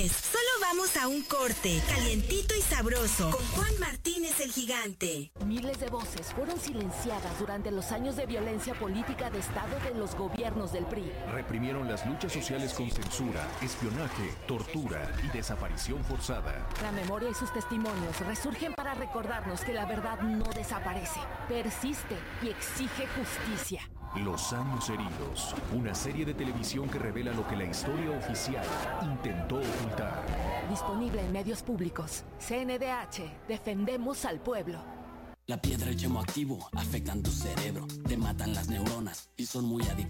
Martínez. Solo vamos a un corte, calientito y sabroso, con Juan Martínez el Gigante. Miles de voces fueron silenciadas durante los años de violencia política de Estado de los gobiernos del PRI. Reprimieron las luchas sociales con censura, espionaje, tortura y desaparición forzada. La memoria y sus testimonios resurgen para recordarnos que la verdad no desaparece, persiste y exige justicia. Los años heridos, una serie de televisión que revela lo que la historia oficial intentó ocultar. Disponible en medios públicos. CNDH, defendemos al pueblo. La piedra y el yemo activo afectan tu cerebro, te matan las neuronas y son muy adictivos.